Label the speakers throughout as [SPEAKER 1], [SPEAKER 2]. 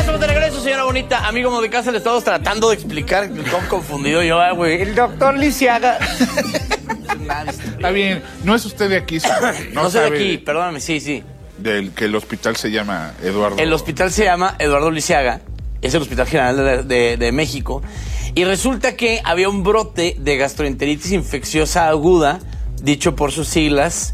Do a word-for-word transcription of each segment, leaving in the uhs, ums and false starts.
[SPEAKER 1] estamos de regreso, señora bonita. Amigo de casa, le estamos tratando de explicar cómo confundido yo, ah, güey. El doctor Lisiaga.
[SPEAKER 2] Está bien, no es usted de aquí, señor.
[SPEAKER 1] No, no soy de aquí, perdóname, sí, sí.
[SPEAKER 2] Del que el hospital se llama Eduardo.
[SPEAKER 1] El hospital se llama Eduardo Lisiaga, es el Hospital General de, de, de México. Y resulta que había un brote de gastroenteritis infecciosa aguda, dicho por sus siglas,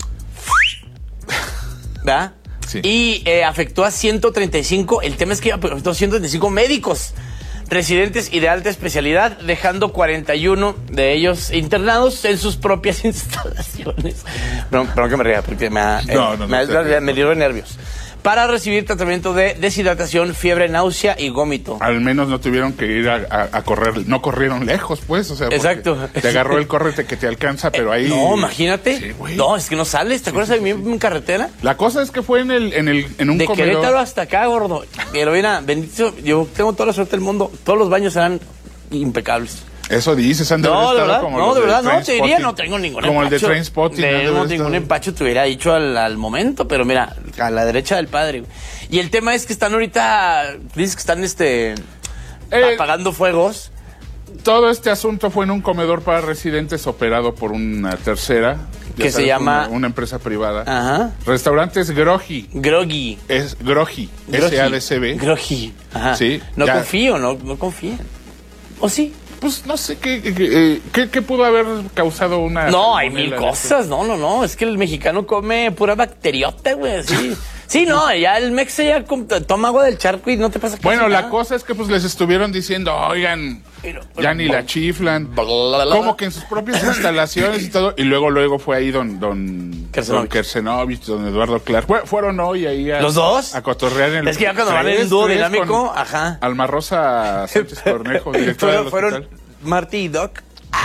[SPEAKER 1] ¿verdad?
[SPEAKER 2] Sí.
[SPEAKER 1] Y eh, afectó a ciento treinta y cinco, el tema es que afectó a ciento treinta y cinco médicos residentes y de alta especialidad, dejando cuarenta y uno de ellos internados en sus propias instalaciones. Perdón, perdón que me ría, porque me, ha,
[SPEAKER 2] no,
[SPEAKER 1] eh,
[SPEAKER 2] no,
[SPEAKER 1] me,
[SPEAKER 2] no,
[SPEAKER 1] me, me dio nervios. Para recibir tratamiento de deshidratación, fiebre, náusea y gómito.
[SPEAKER 2] Al menos no tuvieron que ir a, a, a correr, no corrieron lejos, pues, o sea,
[SPEAKER 1] exacto.
[SPEAKER 2] Te agarró el córrete que te alcanza, pero ahí...
[SPEAKER 1] No, imagínate.
[SPEAKER 2] Sí,
[SPEAKER 1] no, es que no sales, ¿te
[SPEAKER 2] sí,
[SPEAKER 1] acuerdas
[SPEAKER 2] sí,
[SPEAKER 1] de mí
[SPEAKER 2] sí.
[SPEAKER 1] en carretera?
[SPEAKER 2] La cosa es que fue en el, en el, en un
[SPEAKER 1] de
[SPEAKER 2] comedor.
[SPEAKER 1] Querétaro hasta acá, gordo. Pero mira, bendito, yo tengo toda la suerte del mundo, todos los baños eran impecables.
[SPEAKER 2] Eso dices, han de
[SPEAKER 1] no,
[SPEAKER 2] haber
[SPEAKER 1] de
[SPEAKER 2] estado
[SPEAKER 1] verdad,
[SPEAKER 2] como
[SPEAKER 1] no,
[SPEAKER 2] los
[SPEAKER 1] de verdad, no, te
[SPEAKER 2] Trainspotting.
[SPEAKER 1] diría, no tengo ningún
[SPEAKER 2] Como
[SPEAKER 1] empacho.
[SPEAKER 2] el de Trainspotting.
[SPEAKER 1] De,
[SPEAKER 2] no
[SPEAKER 1] no ningún empacho te hubiera dicho al, al momento, pero mira, a la derecha del padre. Y el tema es que están ahorita, dices que están este
[SPEAKER 2] Eh,
[SPEAKER 1] apagando fuegos.
[SPEAKER 2] Todo este asunto fue en un comedor para residentes operado por una tercera.
[SPEAKER 1] Que se llama-
[SPEAKER 2] Una, una empresa privada.
[SPEAKER 1] Ajá.
[SPEAKER 2] Restaurantes Grogi.
[SPEAKER 1] Groggy.
[SPEAKER 2] Es Grogi. S A D C B.
[SPEAKER 1] Groggy. Ajá.
[SPEAKER 2] Sí,
[SPEAKER 1] No
[SPEAKER 2] ya.
[SPEAKER 1] confío, no, no confíen. ¿O sí?
[SPEAKER 2] Pues no sé qué, qué, qué, qué- qué pudo haber causado una...
[SPEAKER 1] No, hay mil
[SPEAKER 2] salmonela de
[SPEAKER 1] cosas. No, no, no. Es que el mexicano come pura bacteriota, güey. Sí. Sí, no, ya el mexe ya com- toma agua del charco y no te pasa casi
[SPEAKER 2] Bueno, la
[SPEAKER 1] nada.
[SPEAKER 2] cosa es que pues les estuvieron diciendo, oigan, ya ni la chiflan. Como que en sus propias instalaciones y todo. Y luego, luego fue ahí don, don,
[SPEAKER 1] Kersenovich.
[SPEAKER 2] don Kersenovich, don Eduardo Clark. Fue- fueron hoy ahí a...
[SPEAKER 1] ¿Los dos?
[SPEAKER 2] A cotorrear en el...
[SPEAKER 1] Es que ya cuando van en
[SPEAKER 2] Tres,
[SPEAKER 1] dúo
[SPEAKER 2] tres
[SPEAKER 1] dinámico,
[SPEAKER 2] con
[SPEAKER 1] ajá.
[SPEAKER 2] Alma Rosa Sánchez Cornejo, directora del
[SPEAKER 1] fueron,
[SPEAKER 2] hospital.
[SPEAKER 1] fueron Marty y Doc.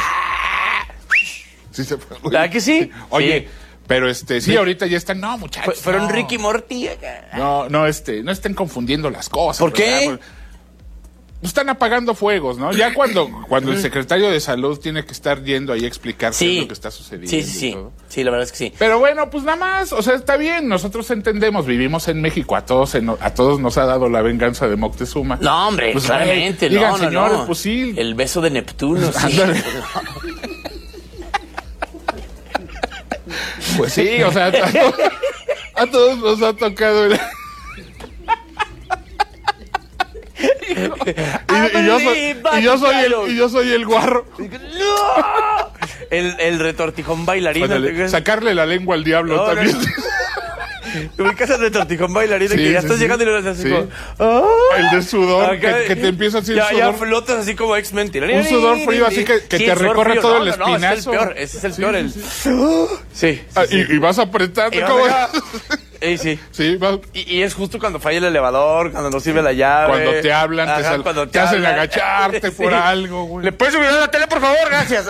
[SPEAKER 2] Sí se fue.
[SPEAKER 1] ¿Verdad que sí?
[SPEAKER 2] Oye,
[SPEAKER 1] Sí.
[SPEAKER 2] pero este, sí, ahorita ya están... No, muchachos,
[SPEAKER 1] Fue- fueron
[SPEAKER 2] no.
[SPEAKER 1] Ricky Morty.
[SPEAKER 2] No, no, este, no estén confundiendo las cosas.
[SPEAKER 1] ¿Por qué?
[SPEAKER 2] ¿verdad? Están apagando fuegos, ¿no? Ya cuando, cuando el secretario de salud tiene que estar yendo ahí a explicar qué
[SPEAKER 1] Sí.
[SPEAKER 2] es lo que está sucediendo.
[SPEAKER 1] Sí, sí,
[SPEAKER 2] y
[SPEAKER 1] sí.
[SPEAKER 2] todo.
[SPEAKER 1] Sí, la verdad es que sí.
[SPEAKER 2] Pero bueno, pues nada más, o sea, está bien, nosotros entendemos, vivimos en México, a todos, en- a todos nos ha dado la venganza de Moctezuma.
[SPEAKER 1] No, hombre,
[SPEAKER 2] Pues,
[SPEAKER 1] claramente.
[SPEAKER 2] güey, digan,
[SPEAKER 1] no, no,
[SPEAKER 2] señores,
[SPEAKER 1] no.
[SPEAKER 2] pues sí.
[SPEAKER 1] El beso de Neptuno, sí.
[SPEAKER 2] Ándale. Pues sí, o sea, a, to- a todos nos ha tocado el... y, y yo soy, y, yo soy el, y yo soy el guarro.
[SPEAKER 1] ¡No! El, el retortijón bailarín.
[SPEAKER 2] Ándale, sacarle la lengua al diablo
[SPEAKER 1] No, no,
[SPEAKER 2] también.
[SPEAKER 1] ¿Te ubicas al retortijón bailarín?
[SPEAKER 2] Sí,
[SPEAKER 1] que ya
[SPEAKER 2] sí,
[SPEAKER 1] estás
[SPEAKER 2] sí.
[SPEAKER 1] llegando y lo haces así
[SPEAKER 2] Sí.
[SPEAKER 1] como... ¡ah!
[SPEAKER 2] El de sudor,
[SPEAKER 1] Acá,
[SPEAKER 2] que, que te empieza así el
[SPEAKER 1] ya, ya
[SPEAKER 2] sudor.
[SPEAKER 1] flotas así como X-Men.
[SPEAKER 2] Un sudor frío así que- que
[SPEAKER 1] Sí,
[SPEAKER 2] te
[SPEAKER 1] el sudor
[SPEAKER 2] recorre
[SPEAKER 1] frío.
[SPEAKER 2] todo
[SPEAKER 1] No,
[SPEAKER 2] el
[SPEAKER 1] no, no, ese es
[SPEAKER 2] espinazo.
[SPEAKER 1] el peor, ese es el
[SPEAKER 2] Sí,
[SPEAKER 1] peor. el-
[SPEAKER 2] sí,
[SPEAKER 1] Sí,
[SPEAKER 2] Ah,
[SPEAKER 1] sí,
[SPEAKER 2] y, y vas apretando.
[SPEAKER 1] Y vas
[SPEAKER 2] ¿cómo?
[SPEAKER 1] acá. Ey, sí.
[SPEAKER 2] Sí, vas-
[SPEAKER 1] Y, y es justo cuando falla el elevador, cuando no sirve la llave.
[SPEAKER 2] Cuando te hablan, te,
[SPEAKER 1] Ajá,
[SPEAKER 2] sal-
[SPEAKER 1] cuando
[SPEAKER 2] te hacen
[SPEAKER 1] hablan.
[SPEAKER 2] agacharte por
[SPEAKER 1] Sí.
[SPEAKER 2] algo, güey.
[SPEAKER 1] ¿Le puedes subir a la tele, por favor? Gracias.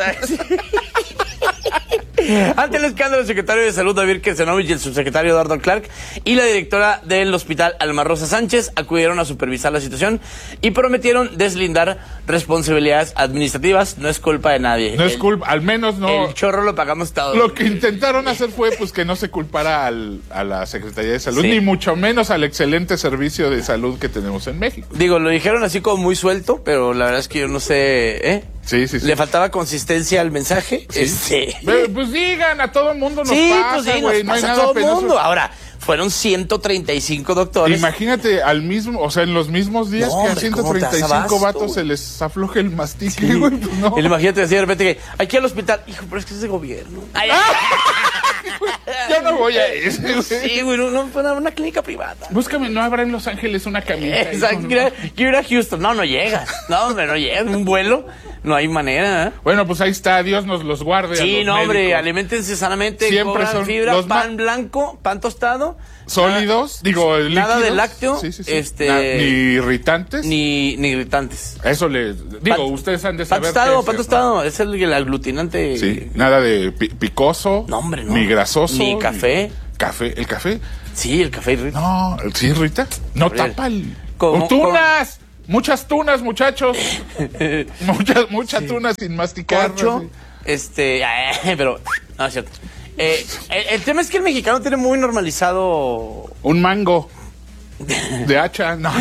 [SPEAKER 1] Ante el escándalo, el secretario de Salud, David Kersenovich, y el subsecretario Eduardo Clark y la directora del hospital, Alma Rosa Sánchez, acudieron a supervisar la situación y prometieron deslindar responsabilidades administrativas. No es culpa de nadie.
[SPEAKER 2] No es
[SPEAKER 1] El-
[SPEAKER 2] culpa, al menos no.
[SPEAKER 1] El chorro lo pagamos todos.
[SPEAKER 2] Lo que intentaron hacer fue pues que no se culpara al, a la Secretaría de Salud,
[SPEAKER 1] Sí.
[SPEAKER 2] ni mucho menos al excelente servicio de salud que tenemos en México.
[SPEAKER 1] Digo, lo dijeron así como muy suelto, pero la verdad es que yo no sé, ¿eh?
[SPEAKER 2] Sí, sí, sí.
[SPEAKER 1] Le faltaba consistencia al mensaje.
[SPEAKER 2] Sí.
[SPEAKER 1] Este...
[SPEAKER 2] Pero, pues digan, a todo el mundo nos
[SPEAKER 1] Sí,
[SPEAKER 2] pasa,
[SPEAKER 1] pues sí,
[SPEAKER 2] güey.
[SPEAKER 1] nos
[SPEAKER 2] No hay
[SPEAKER 1] pasa a
[SPEAKER 2] nada
[SPEAKER 1] todo el
[SPEAKER 2] penoso.
[SPEAKER 1] mundo. Ahora, fueron ciento treinta y cinco doctores.
[SPEAKER 2] Imagínate al mismo, o sea, en los mismos días
[SPEAKER 1] No,
[SPEAKER 2] que a
[SPEAKER 1] hombre, ¿cómo te das
[SPEAKER 2] ciento treinta y cinco
[SPEAKER 1] abasto,
[SPEAKER 2] vatos
[SPEAKER 1] güey?
[SPEAKER 2] se les afloje el mastique,
[SPEAKER 1] Sí.
[SPEAKER 2] güey, pues no.
[SPEAKER 1] Y imagínate decir de repente que aquí al hospital, hijo, pero es que es de gobierno. Ay,
[SPEAKER 2] Yo no voy a ese, güey.
[SPEAKER 1] sí, güey, no, no, una, una clínica privada.
[SPEAKER 2] Búscame, no habrá en Los Ángeles una camita.
[SPEAKER 1] Exacto,
[SPEAKER 2] hijo,
[SPEAKER 1] quiero,
[SPEAKER 2] ¿no?
[SPEAKER 1] quiero ir a Houston. No, no llegas. No, hombre, no llegas. Un vuelo, no hay manera. ¿eh?
[SPEAKER 2] Bueno, pues ahí está, Dios nos los guarde. a
[SPEAKER 1] Sí,
[SPEAKER 2] los
[SPEAKER 1] no, hombre,
[SPEAKER 2] médicos.
[SPEAKER 1] aliméntense sanamente.
[SPEAKER 2] Siempre
[SPEAKER 1] Coman
[SPEAKER 2] son
[SPEAKER 1] fibra,
[SPEAKER 2] los ma-
[SPEAKER 1] pan blanco, pan tostado.
[SPEAKER 2] Sólidos, digo,
[SPEAKER 1] Nada
[SPEAKER 2] líquidos.
[SPEAKER 1] de lácteo,
[SPEAKER 2] Sí, sí, sí.
[SPEAKER 1] este-
[SPEAKER 2] Na- ni irritantes.
[SPEAKER 1] Ni, ni irritantes.
[SPEAKER 2] Eso les digo,
[SPEAKER 1] Pan-
[SPEAKER 2] ustedes han de
[SPEAKER 1] Pan
[SPEAKER 2] saber.
[SPEAKER 1] tostado,
[SPEAKER 2] qué
[SPEAKER 1] pan
[SPEAKER 2] hacer,
[SPEAKER 1] tostado. Es el, el aglutinante.
[SPEAKER 2] ¿no? Sí, nada de pi- picoso.
[SPEAKER 1] No, hombre, no.
[SPEAKER 2] Ni grasoso.
[SPEAKER 1] Ni café.
[SPEAKER 2] Café, el café.
[SPEAKER 1] Sí, el café irrita.
[SPEAKER 2] No, sí, Rita. No
[SPEAKER 1] Hombre.
[SPEAKER 2] tapa el.
[SPEAKER 1] ¿Cómo-
[SPEAKER 2] ¡Tunas! Muchas tunas, muchachos. muchas, muchas tunas sin masticar.
[SPEAKER 1] Corcho,
[SPEAKER 2] así.
[SPEAKER 1] este, pero, no, es cierto. Eh, el, el tema es que el mexicano tiene muy normalizado
[SPEAKER 2] Un mango. De hacha, no.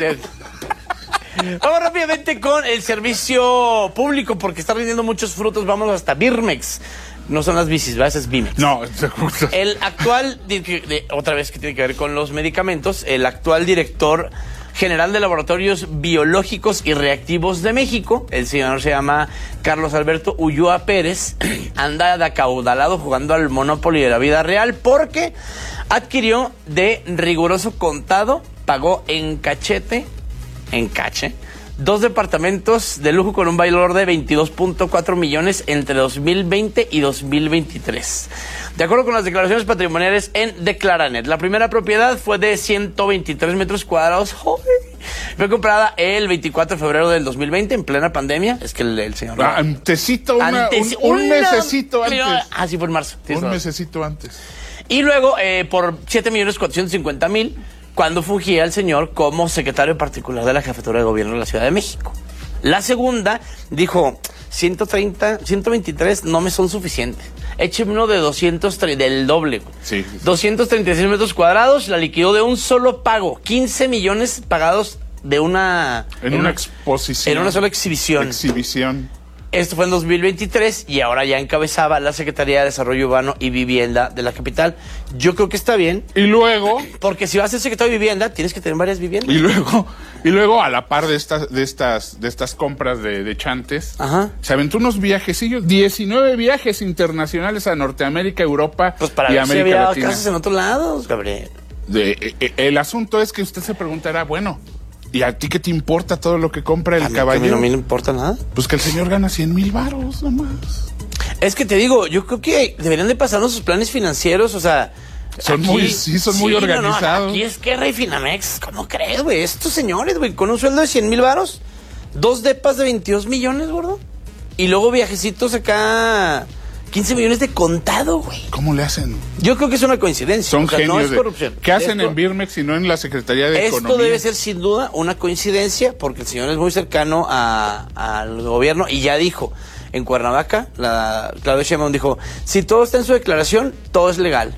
[SPEAKER 1] Vamos rápidamente con el servicio público, porque está rindiendo muchos frutos. Vamos hasta Birmex. No son las bicis, ¿verdad? Es Bimex.
[SPEAKER 2] No,
[SPEAKER 1] el actual, otra vez que tiene que ver con los medicamentos, el actual director general de Laboratorios Biológicos y Reactivos de México, el señor se llama Carlos Alberto Ulloa Pérez, anda de acaudalado jugando al Monopoly de la vida real porque adquirió de riguroso contado, pagó en cachete, en cache, dos departamentos de lujo con un valor de veintidós punto cuatro millones entre dos mil veinte y dos mil veintitrés. De acuerdo con las declaraciones patrimoniales en Declaranet, la primera propiedad fue de ciento veintitrés metros cuadrados. ¡Joder! Fue comprada el veinticuatro de febrero del dos mil veinte, en plena pandemia. Es que el, el señor...
[SPEAKER 2] Ah, antesito, una,
[SPEAKER 1] antes,
[SPEAKER 2] un, un
[SPEAKER 1] una,
[SPEAKER 2] mesecito antes.
[SPEAKER 1] Ah, sí, fue en marzo.
[SPEAKER 2] Un mesecito antes.
[SPEAKER 1] Y luego, eh, por siete millones cuatrocientos cincuenta mil, cuando fungía el señor como secretario particular de la Jefatura de Gobierno de la Ciudad de México. La segunda dijo, ciento treinta, ciento veintitrés no me son suficientes. Écheme uno de doscientos, del doble.
[SPEAKER 2] Sí, sí, sí.
[SPEAKER 1] doscientos treinta y seis metros cuadrados, la liquidó de un solo pago. quince millones pagados de una...
[SPEAKER 2] En, en una, una exposición.
[SPEAKER 1] En una sola exhibición.
[SPEAKER 2] Exhibición.
[SPEAKER 1] Esto fue en dos mil veintitrés y ahora ya encabezaba la Secretaría de Desarrollo Urbano y Vivienda de la capital. Yo creo que está bien.
[SPEAKER 2] Y luego...
[SPEAKER 1] Porque si vas a ser secretario de Vivienda, tienes que tener varias viviendas.
[SPEAKER 2] Y luego, y luego a la par de estas, de estas, de estas compras de, de chantes,
[SPEAKER 1] Ajá.
[SPEAKER 2] se aventó unos viajecillos, diecinueve viajes internacionales a Norteamérica, Europa
[SPEAKER 1] pues para
[SPEAKER 2] y
[SPEAKER 1] ver
[SPEAKER 2] América
[SPEAKER 1] si había
[SPEAKER 2] Latina.
[SPEAKER 1] casas en otros lados, Gabriel.
[SPEAKER 2] De, eh, el asunto es que usted se preguntará, bueno, ¿y a ti qué te importa todo lo que compra el
[SPEAKER 1] a mí,
[SPEAKER 2] caballero?
[SPEAKER 1] A mí no me importa nada.
[SPEAKER 2] Pues que el señor gana cien mil varos nomás.
[SPEAKER 1] Es que te digo, yo creo que deberían de pasarnos sus planes financieros, o sea...
[SPEAKER 2] Son
[SPEAKER 1] aquí,
[SPEAKER 2] muy, sí, son sí, muy organizados.
[SPEAKER 1] No, no, aquí es Guerra y Finamex, ¿cómo crees, güey? Estos señores, güey, con un sueldo de cien mil varos, dos depas de veintidós millones, gordo, y luego viajecitos acá... quince millones de contado, güey.
[SPEAKER 2] ¿Cómo le hacen?
[SPEAKER 1] Yo creo que es una coincidencia.
[SPEAKER 2] Son
[SPEAKER 1] o sea,
[SPEAKER 2] genios.
[SPEAKER 1] No es corrupción.
[SPEAKER 2] ¿Qué hacen
[SPEAKER 1] esto,
[SPEAKER 2] en Birmex y no en la Secretaría de
[SPEAKER 1] esto
[SPEAKER 2] Economía?
[SPEAKER 1] Esto debe ser sin duda una coincidencia porque el señor es muy cercano a, al gobierno y ya dijo, en Cuernavaca, la Claudia Sheinbaum dijo, si todo está en su declaración, todo es legal.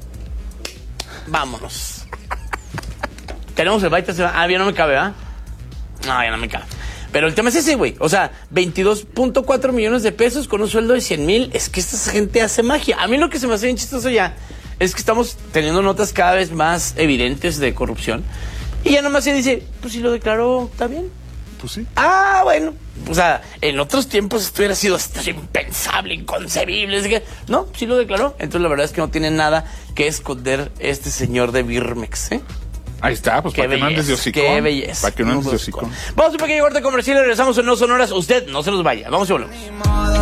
[SPEAKER 1] Vámonos. Tenemos el baita. Ah, bien, no me cabe, ¿ah? ¿eh? No, ya no me cabe. Pero el tema es ese, güey. O sea, veintidós punto cuatro millones de pesos con un sueldo de cien mil. Es que esta gente hace magia. A mí lo que se me hace bien chistoso ya es que estamos teniendo notas cada vez más evidentes de corrupción. Y ya nomás se dice, pues si lo declaró, está bien.
[SPEAKER 2] Pues sí.
[SPEAKER 1] Ah, bueno. O sea, en otros tiempos esto hubiera sido hasta impensable, inconcebible. Así que, no, sí lo declaró. Entonces la verdad es que no tiene nada que esconder este señor de Birmex, ¿eh?
[SPEAKER 2] Ahí está, pues para que no andes de hocicón.
[SPEAKER 1] Qué belleza.
[SPEAKER 2] Para que no andes de hocicón.
[SPEAKER 1] Vamos a un pequeño corte comercial y regresamos en No Sonoras. Usted no se nos vaya. Vamos y volvemos.